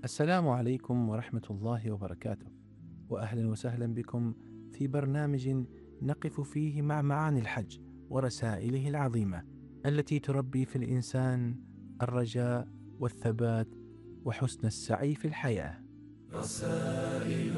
السلام عليكم ورحمة الله وبركاته، وأهلا وسهلا بكم في برنامج نقف فيه مع معاني الحج ورسائله العظيمة التي تربي في الإنسان الرجاء والثبات وحسن السعي في الحياة. رسائل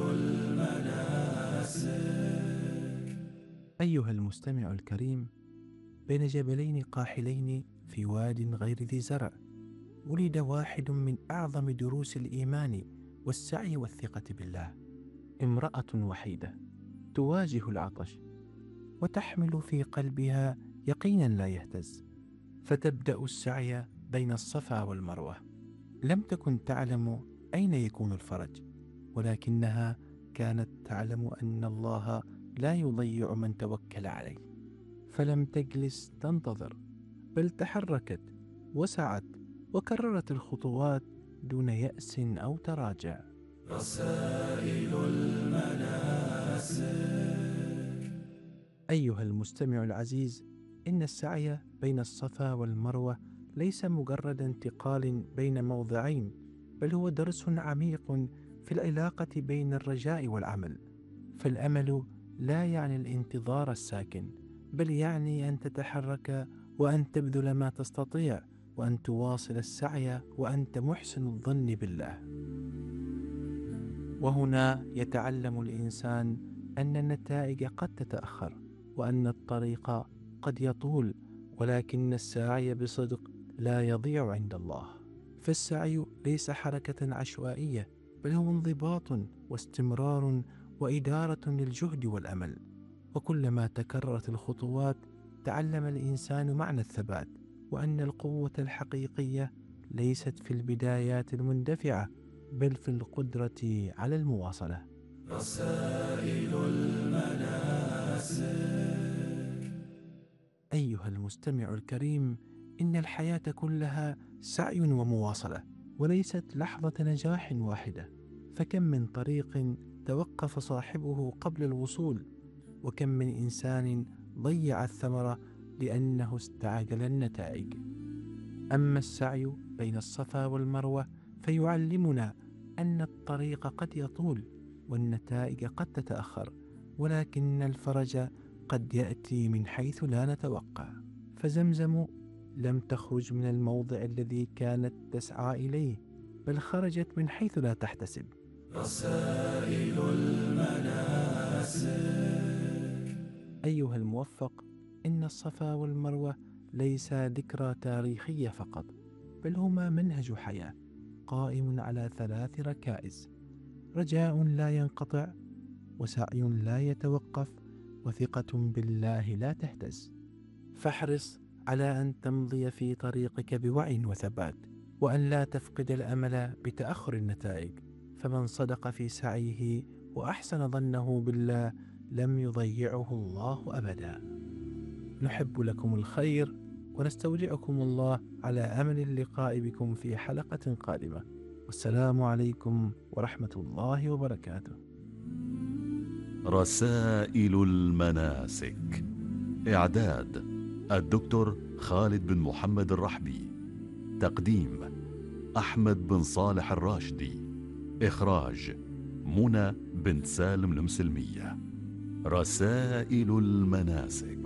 المناسك. أيها المستمع الكريم، بين جبلين قاحلين في واد غير ذي زرع، ولد واحد من أعظم دروس الإيمان والسعي والثقة بالله. امرأة وحيدة تواجه العطش وتحمل في قلبها يقينا لا يهتز، فتبدأ السعي بين الصفا والمروة. لم تكن تعلم أين يكون الفرج، ولكنها كانت تعلم أن الله لا يضيع من توكل عليه، فلم تجلس تنتظر، بل تحركت وسعت وكررت الخطوات دون يأس أو تراجع. رسائل المناسك. أيها المستمع العزيز، إن السعي بين الصفا والمروة ليس مجرد انتقال بين موضعين، بل هو درس عميق في العلاقة بين الرجاء والعمل. فالأمل لا يعني الانتظار الساكن، بل يعني أن تتحرك وأن تبذل ما تستطيع، وأن تواصل السعي وأنت محسن الظن بالله. وهنا يتعلم الإنسان أن النتائج قد تتأخر، وأن الطريق قد يطول، ولكن السعي بصدق لا يضيع عند الله. فالسعي ليس حركة عشوائية، بل هو انضباط واستمرار وإدارة للجهد والأمل. وكلما تكررت الخطوات تعلم الإنسان معنى الثبات، وأن القوة الحقيقية ليست في البدايات المندفعة، بل في القدرة على المواصلة. رسائل المناسك. أيها المستمع الكريم، إن الحياة كلها سعي ومواصلة، وليست لحظة نجاح واحدة. فكم من طريق توقف صاحبه قبل الوصول، وكم من إنسان ضيع الثمرة لأنه استعجل النتائج. أما السعي بين الصفا والمروة فيعلمنا أن الطريق قد يطول والنتائج قد تتأخر، ولكن الفرج قد يأتي من حيث لا نتوقع. فزمزم لم تخرج من الموضع الذي كانت تسعى إليه، بل خرجت من حيث لا تحتسب. رسائل المناسك. أيها الموفق، إن الصفا والمروة ليس ذكرى تاريخية فقط، بل هما منهج حياة قائم على 3 ركائز: رجاء لا ينقطع، وسعي لا يتوقف، وثقة بالله لا تهتز. فاحرص على أن تمضي في طريقك بوعي وثبات، وأن لا تفقد الأمل بتأخر النتائج. فمن صدق في سعيه وأحسن ظنه بالله لم يضيعه الله أبدا. نحب لكم الخير، ونستودعكم الله على أمل اللقاء بكم في حلقة قادمة، والسلام عليكم ورحمة الله وبركاته. رسائل المناسك. إعداد الدكتور خالد بن محمد الرحبي. تقديم أحمد بن صالح الراشدي. إخراج منى بنت سالم المسلمية. رسائل المناسك.